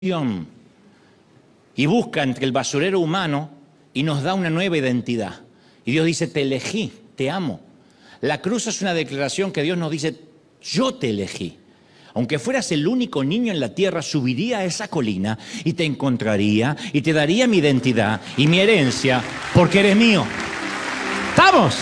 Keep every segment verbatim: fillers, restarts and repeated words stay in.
y busca entre el basurero humano y nos da una nueva identidad. Y Dios dice, te elegí, te amo. La cruz es una declaración que Dios nos dice, yo te elegí. Aunque fueras el único niño en la tierra, subiría a esa colina y te encontraría y te daría mi identidad y mi herencia porque eres mío. ¡Estamos!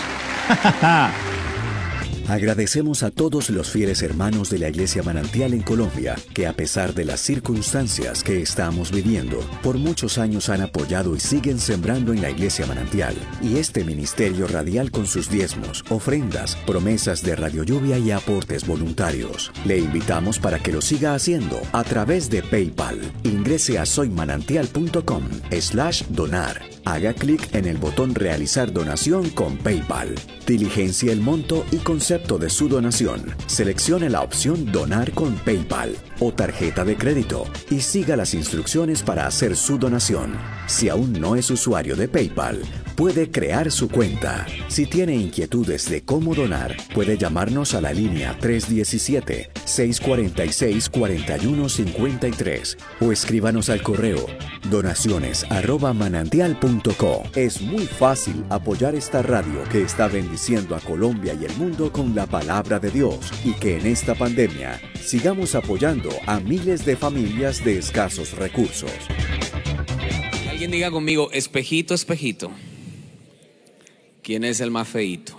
Agradecemos a todos los fieles hermanos de la Iglesia Manantial en Colombia, que a pesar de las circunstancias que estamos viviendo, por muchos años han apoyado y siguen sembrando en la Iglesia Manantial y este ministerio radial con sus diezmos, ofrendas, promesas de Radio Lluvia y aportes voluntarios. Le invitamos para que lo siga haciendo a través de PayPal. Ingrese a soymanantial.com slash donar. Haga clic en el botón Realizar donación con PayPal. Diligencia el monto y concepto de su donación. Seleccione la opción Donar con PayPal o tarjeta de crédito y siga las instrucciones para hacer su donación. Si aún no es usuario de PayPal, puede crear su cuenta. Si tiene inquietudes de cómo donar, puede llamarnos a la línea tres uno siete, seis cuatro seis, cuatro uno cinco tres o escríbanos al correo donaciones arroba manantial punto co. Es muy fácil apoyar esta radio que está bendiciendo a Colombia y el mundo con la palabra de Dios y que en esta pandemia sigamos apoyando a miles de familias de escasos recursos. Alguien diga conmigo, espejito, espejito, ¿quién es el más feíto?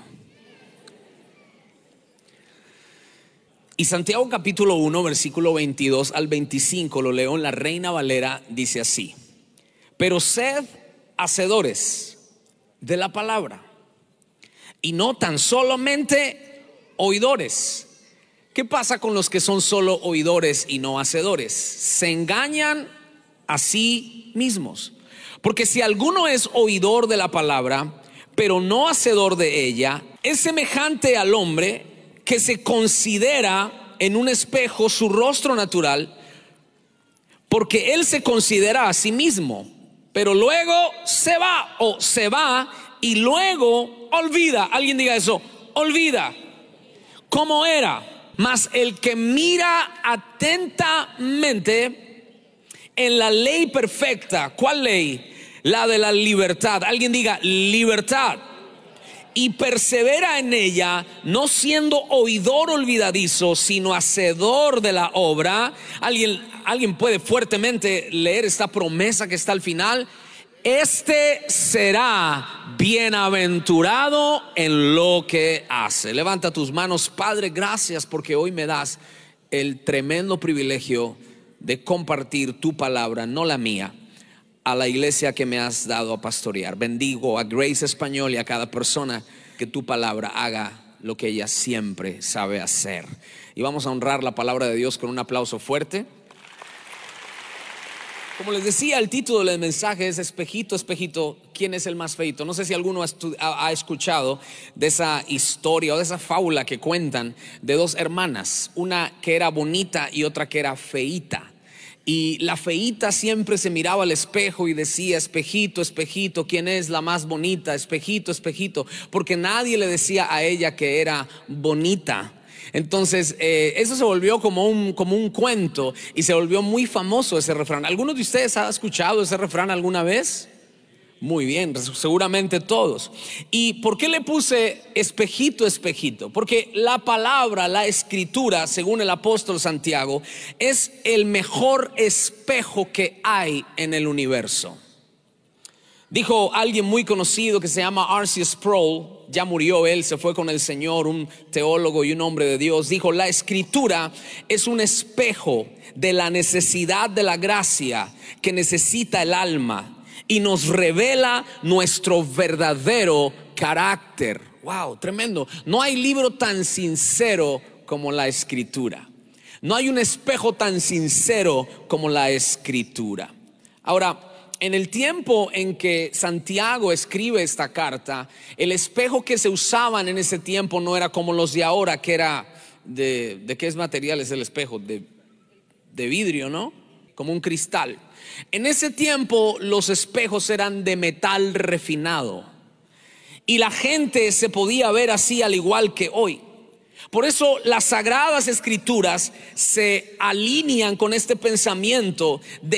Y Santiago capítulo uno, versículo veintidós al veinticinco, lo leo en la Reina Valera, dice así: pero sed hacedores de la palabra y no tan solamente oidores. ¿Qué pasa con los que son solo oidores y no hacedores? Se engañan a sí mismos. Porque si alguno es oidor de la palabra, pero no hacedor de ella, es semejante al hombre que se considera en un espejo su rostro natural, porque él se considera a sí mismo, pero luego se va o se va y luego olvida. Alguien diga eso, olvida cómo era. Mas el que mira atentamente en la ley perfecta. ¿Cuál ley? La de la libertad. Alguien diga libertad. Y persevera en ella, no siendo oidor olvidadizo, sino hacedor de la obra. Alguien, alguien puede fuertemente leer esta promesa que está al final. Este será bienaventurado en lo que hace. Levanta tus manos. Padre, gracias porque hoy me das el tremendo privilegio de compartir tu palabra, no la mía, a la iglesia que me has dado a pastorear. Bendigo a Grace Español y a cada persona que tu palabra haga lo que ella siempre sabe hacer. Y vamos a honrar la palabra de Dios con un aplauso fuerte. Como les decía, el título del mensaje es espejito, espejito, ¿quién es el más feito? No sé si alguno ha, ha escuchado de esa historia o de esa fábula que cuentan de dos hermanas, una que era bonita y otra que era feíta. Y la feíta siempre se miraba al espejo y decía, espejito, espejito, ¿quién es la más bonita? Espejito, espejito, porque nadie le decía a ella que era bonita. Entonces eh, eso se volvió como un, como un cuento y se volvió muy famoso ese refrán. ¿Alguno de ustedes ha escuchado ese refrán alguna vez? Muy bien, seguramente todos. ¿Y por qué le puse espejito, espejito? Porque la palabra, la escritura, según el apóstol Santiago, es el mejor espejo que hay en el universo. Dijo alguien muy conocido que se llama R C Sproul, ya murió él, se fue con el Señor, un teólogo y un hombre de Dios. Dijo, la escritura es un espejo de la necesidad de la gracia que necesita el alma y nos revela nuestro verdadero carácter. Wow, tremendo. No hay libro tan sincero como la escritura. No hay un espejo tan sincero como la escritura. Ahora, en el tiempo en que Santiago escribe esta carta, el espejo que se usaban en ese tiempo no era como los de ahora, que era de, ¿de qué es material es el espejo? De, de vidrio, ¿no? Como un cristal. En ese tiempo los espejos eran de metal refinado y la gente se podía ver así al igual que hoy. Por eso las Sagradas Escrituras se alinean con este pensamiento de